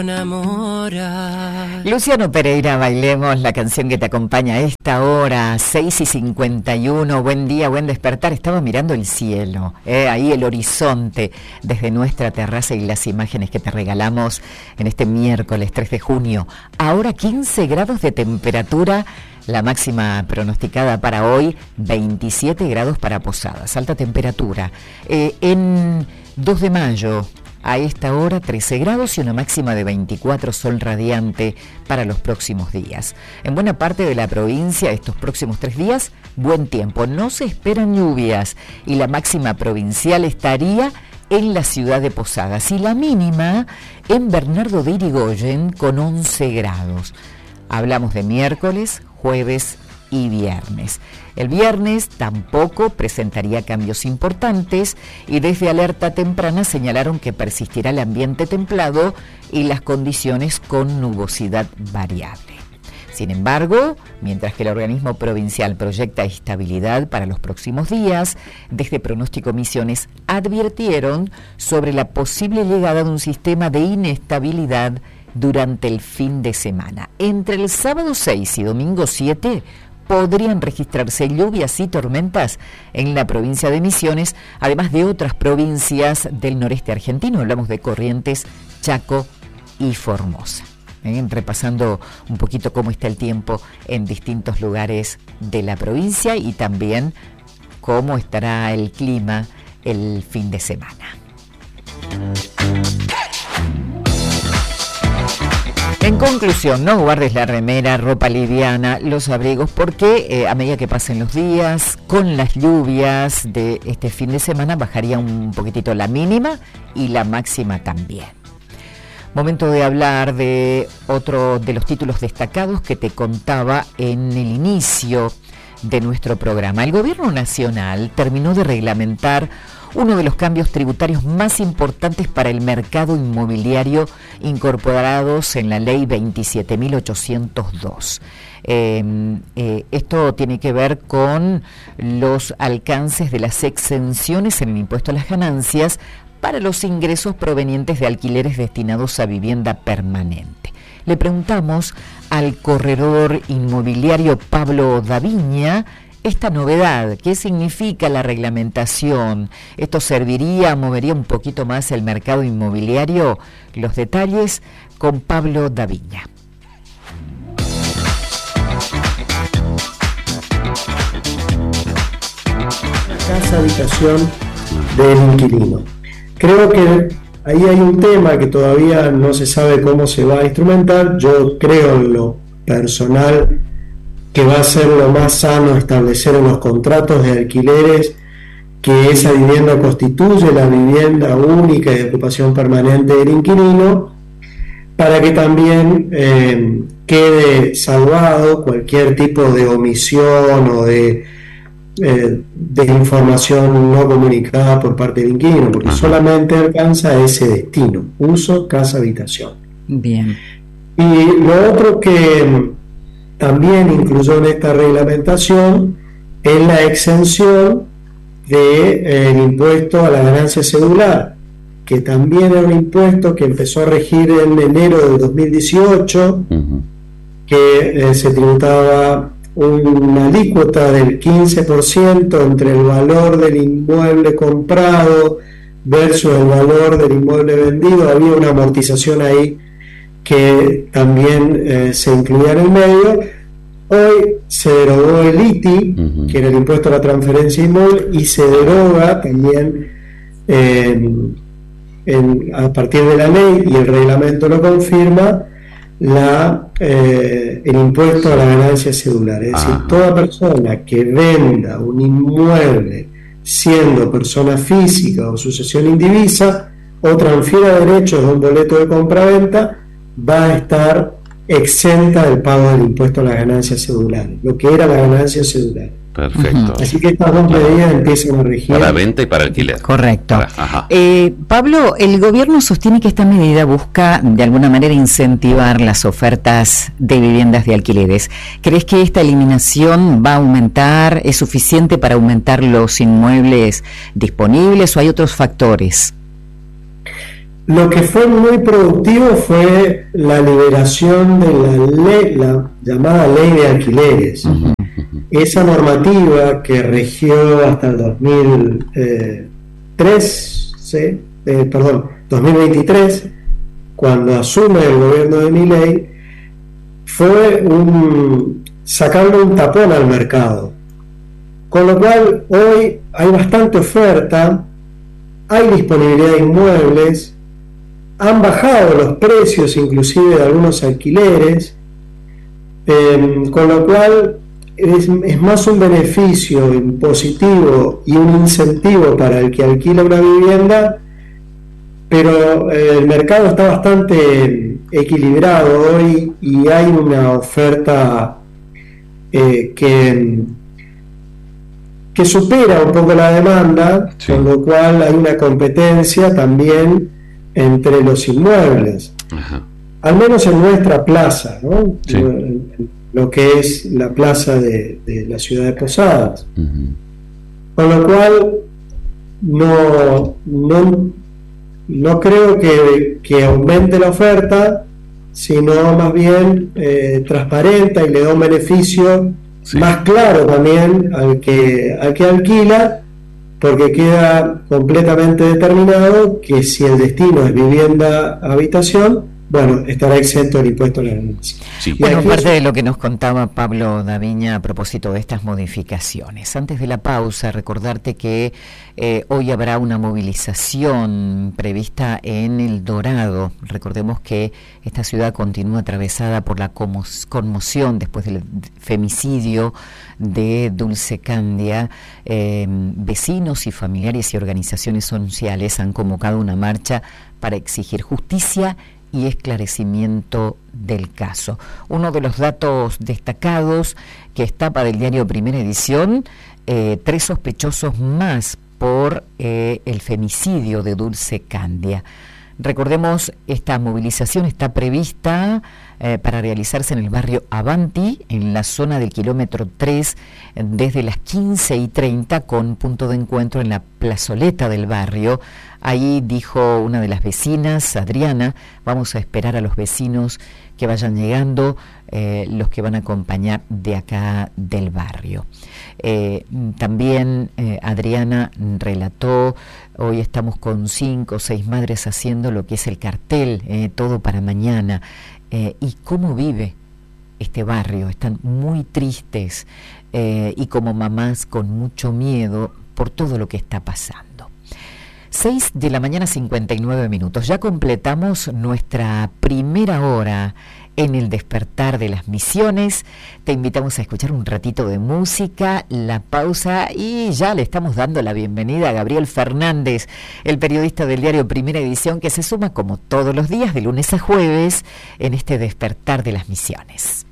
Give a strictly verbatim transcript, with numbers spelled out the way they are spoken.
Luciano Pereira, bailemos la canción que te acompaña a esta hora, seis y cincuenta y uno. Buen día, buen despertar. Estaba mirando el cielo, eh, ahí el horizonte desde nuestra terraza y las imágenes que te regalamos en este miércoles tres de junio. Ahora quince grados de temperatura, la máxima pronosticada para hoy, veintisiete grados para Posadas, alta temperatura. Eh, en dos de mayo... A esta hora trece grados y una máxima de veinticuatro, sol radiante para los próximos días. En buena parte de la provincia, estos próximos tres días, buen tiempo. No se esperan lluvias y la máxima provincial estaría en la ciudad de Posadas y la mínima en Bernardo de Irigoyen con once grados. Hablamos de miércoles, jueves y viernes. El viernes tampoco presentaría cambios importantes y desde alerta temprana señalaron que persistirá el ambiente templado y las condiciones con nubosidad variable. Sin embargo, mientras que el organismo provincial proyecta estabilidad para los próximos días, desde Pronóstico Misiones advirtieron sobre la posible llegada de un sistema de inestabilidad durante el fin de semana. Entre el sábado seis y domingo siete podrían registrarse lluvias y tormentas en la provincia de Misiones, además de otras provincias del noreste argentino. Hablamos de Corrientes, Chaco y Formosa. ¿Eh? Repasando un poquito cómo está el tiempo en distintos lugares de la provincia y también cómo estará el clima el fin de semana. En conclusión, no guardes la remera, ropa liviana, los abrigos, porque eh, a medida que pasen los días, con las lluvias de este fin de semana, bajaría un poquitito la mínima y la máxima también. Momento de hablar de otro de los títulos destacados que te contaba en el inicio de nuestro programa. El Gobierno Nacional terminó de reglamentar uno de los cambios tributarios más importantes para el mercado inmobiliario incorporados en la ley veintisiete mil ochocientos dos. Eh, eh, esto tiene que ver con los alcances de las exenciones en el impuesto a las ganancias para los ingresos provenientes de alquileres destinados a vivienda permanente. Le preguntamos al corredor inmobiliario Pablo Daviña esta novedad, ¿qué significa la reglamentación? ¿Esto serviría, movería un poquito más el mercado inmobiliario? Los detalles con Pablo Daviña. Casa habitación del inquilino. Creo que ahí hay un tema que todavía no se sabe cómo se va a instrumentar. Yo creo en lo personal que va a ser lo más sano establecer en los contratos de alquileres que esa vivienda constituye la vivienda única y de ocupación permanente del inquilino, para que también eh, quede salvado cualquier tipo de omisión o de, eh, de información no comunicada por parte del inquilino, porque solamente alcanza ese destino: uso, casa, habitación. Bien. Y lo otro que también incluyó en esta reglamentación es la exención del de, eh, impuesto a la ganancia cedular, que también era un impuesto que empezó a regir en enero del dos mil dieciocho, uh-huh. que eh, se tributaba una alícuota del quince por ciento entre el valor del inmueble comprado versus el valor del inmueble vendido. Había una amortización ahí que también eh, se incluía en el medio. Hoy se derogó el I T I, uh-huh. que era el impuesto a la transferencia inmueble, y se deroga también eh, en, a partir de la ley, y el reglamento lo confirma, la, eh, el impuesto a la ganancia cedular. Es decir, toda persona que venda un inmueble siendo persona física o sucesión indivisa o transfiera derechos de un boleto de compraventa, va a estar exenta del pago del impuesto a la ganancia cedular, lo que era la ganancia cedular. Perfecto. Así que estas dos medidas empiezan a regir. Para venta y para alquiler. Correcto. Para, eh, Pablo, el gobierno sostiene que esta medida busca de alguna manera incentivar las ofertas de viviendas de alquileres. ¿Crees que esta eliminación va a aumentar, es suficiente para aumentar los inmuebles disponibles o hay otros factores? Lo que fue muy productivo fue la liberación de la ley, la llamada ley de alquileres. Uh-huh. Esa normativa que regió hasta el dos mil tres, ¿sí? eh, perdón, dos mil veintitrés, cuando asume el gobierno de Milei, fue un, sacarle un tapón al mercado. Con lo cual hoy hay bastante oferta, hay disponibilidad de inmuebles, han bajado los precios inclusive de algunos alquileres, eh, con lo cual es, es más un beneficio impositivo y un incentivo para el que alquila una vivienda, pero eh, el mercado está bastante equilibrado hoy y hay una oferta eh, que, que supera un poco la demanda, sí. Con lo cual hay una competencia también entre los inmuebles. Ajá. Al menos en nuestra plaza, ¿no? Sí. Lo que es la plaza de, de la ciudad de Posadas. Uh-huh. Con lo cual no, no, no creo que, que aumente la oferta, sino más bien eh, transparenta y le da un beneficio sí. más claro también al que, al que alquila, porque queda completamente determinado que si el destino es vivienda-habitación, bueno, estará exento del impuesto a la ganancia. Sí. Bueno, parte es... de lo que nos contaba Pablo Daviña a propósito de estas modificaciones. Antes de la pausa, recordarte que eh, hoy habrá una movilización prevista en El Dorado. Recordemos que esta ciudad continúa atravesada por la como- conmoción después del femicidio de Dulce Candia. Eh, vecinos y familiares y organizaciones sociales han convocado una marcha para exigir justicia y esclarecimiento del caso. Uno de los datos destacados que es tapa del diario Primera Edición, eh, tres sospechosos más por eh, el femicidio de Dulce Candia. Recordemos, esta movilización está prevista eh, para realizarse en el barrio Avanti, en la zona del kilómetro tres, desde las quince y treinta, con punto de encuentro en la plazoleta del barrio. Ahí dijo una de las vecinas, Adriana, vamos a esperar a los vecinos que vayan llegando, eh, los que van a acompañar de acá del barrio. Eh, también eh, Adriana relató, hoy estamos con cinco o seis madres haciendo lo que es el cartel, eh, todo para mañana, eh, y cómo vive este barrio, están muy tristes eh, y como mamás con mucho miedo por todo lo que está pasando. seis de la mañana, cincuenta y nueve minutos. Ya completamos nuestra primera hora en el despertar de las Misiones. Te invitamos a escuchar un ratito de música, la pausa, y ya le estamos dando la bienvenida a Gabriel Fernández, el periodista del diario Primera Edición, que se suma como todos los días, de lunes a jueves, en este despertar de las Misiones.